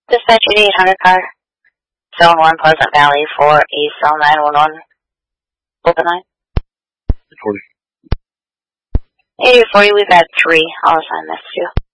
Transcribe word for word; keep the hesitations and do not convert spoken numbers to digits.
Dispatch eighty-eight hundred car. Zone one, Pleasant Valley for East Zone nine one one. Open line. forty. eighty forty, we've had three. I'll assign this to you.